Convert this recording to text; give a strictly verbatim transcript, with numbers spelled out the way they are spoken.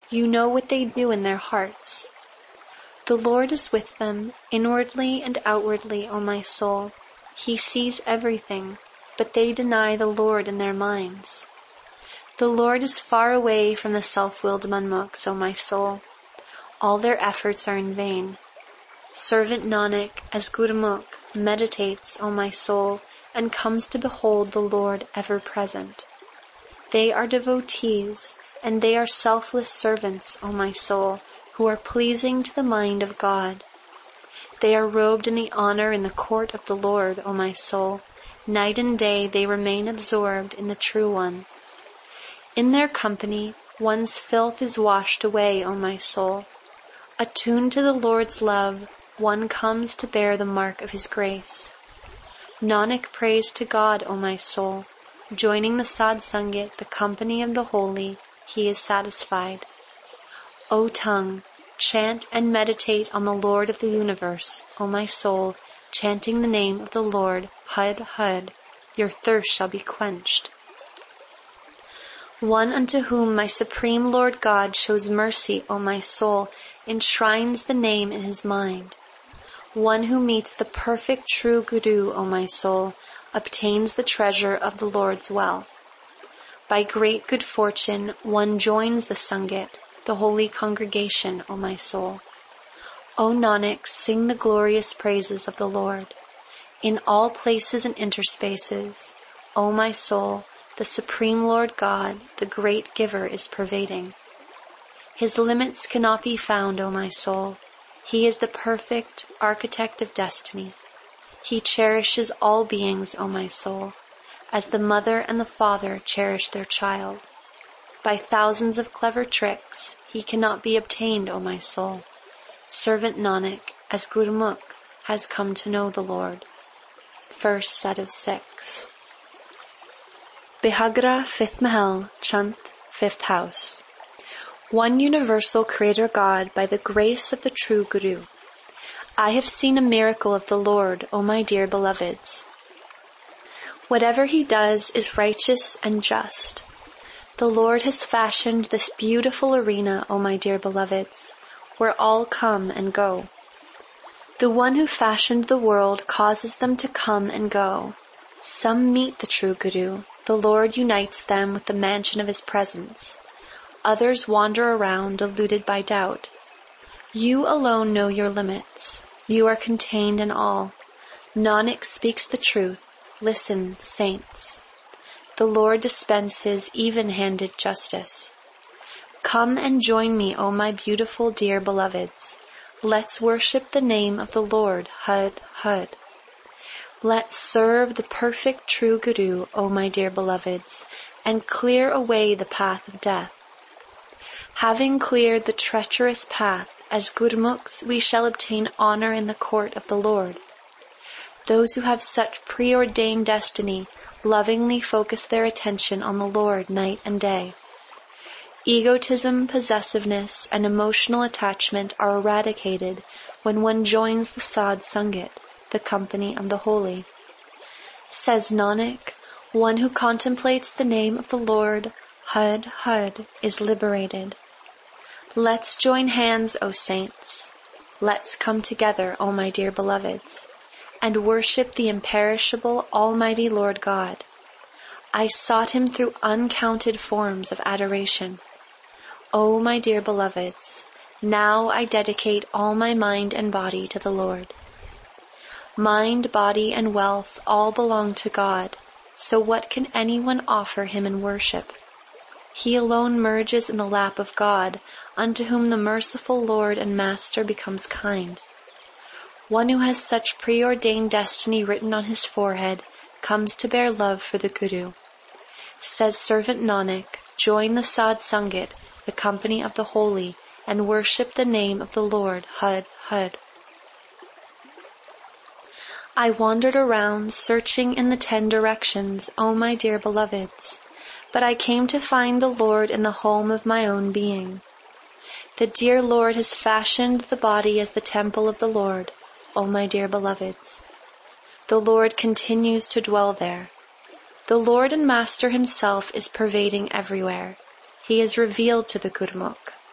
You know what they do in their hearts. The Lord is with them, inwardly and outwardly, O my soul. He sees everything, but they deny the Lord in their minds. The Lord is far away from the self-willed Manmukhs, O my soul. All their efforts are in vain. Servant Nanak, as Gurmukh, meditates, O my soul, and comes to behold the Lord ever present. They are devotees, and they are selfless servants, O my soul, who are pleasing to the mind of God. They are robed in the honor in the court of the Lord, O my soul. Night and day they remain absorbed in the True One. In their company, one's filth is washed away, O my soul. Attuned to the Lord's love, one comes to bear the mark of His grace. Nanak prays to God, O my soul. Joining the Sadh Sangat, the company of the holy, he is satisfied. O tongue, chant and meditate on the Lord of the universe, O my soul, chanting the name of the Lord, Had Had, your thirst shall be quenched. One unto whom my supreme Lord God shows mercy, O my soul, enshrines the name in his mind. One who meets the perfect true Guru, O my soul, obtains the treasure of the Lord's wealth. By great good fortune, one joins the Sangat, the holy congregation, O my soul. O Nanak, sing the glorious praises of the Lord. In all places and interspaces, O my soul, the Supreme Lord God, the great Giver, is pervading. His limits cannot be found, O my soul. He is the perfect architect of destiny. He cherishes all beings, O my soul, as the mother and the father cherish their child. By thousands of clever tricks, he cannot be obtained, O my soul. Servant Nanak, as Gurmukh, has come to know the Lord. First set of six. Bihagra, fifth Mahal, Chant, fifth house. One universal Creator God by the grace of the true Guru. I have seen a miracle of the Lord, O my dear beloveds. Whatever He does is righteous and just. The Lord has fashioned this beautiful arena, O my dear beloveds, where all come and go. The one who fashioned the world causes them to come and go. Some meet the true Guru. The Lord unites them with the mansion of His presence. Others wander around, deluded by doubt. You alone know your limits. You are contained in all. Nanak speaks the truth. Listen, saints. The Lord dispenses even-handed justice. Come and join me, O my beautiful dear beloveds. Let's worship the name of the Lord, Had Had. Let's serve the perfect true Guru, O my dear beloveds, and clear away the path of death. Having cleared the treacherous path, as Gurmukhs we shall obtain honor in the court of the Lord. Those who have such preordained destiny lovingly focus their attention on the Lord night and day. Egotism, possessiveness, and emotional attachment are eradicated when one joins the Sadh Sangat, the company of the holy. Says Nanak, one who contemplates the name of the Lord, Had Had, is liberated. Let's join hands, O saints. Let's come together, O my dear beloveds, and worship the imperishable Almighty Lord God. I sought Him through uncounted forms of adoration. O my dear beloveds, now I dedicate all my mind and body to the Lord. Mind, body, and wealth all belong to God, so what can anyone offer Him in worship? He alone merges in the lap of God, unto whom the merciful Lord and Master becomes kind. One who has such preordained destiny written on his forehead comes to bear love for the Guru. Says Servant Nanak, join the Sadh Sangat, the company of the holy, and worship the name of the Lord, Had Had. I wandered around, searching in the ten directions, O my dear beloveds, but I came to find the Lord in the home of my own being. The dear Lord has fashioned the body as the temple of the Lord, O my dear beloveds. The Lord continues to dwell there. The Lord and Master Himself is pervading everywhere. He is revealed to the Gurmukh.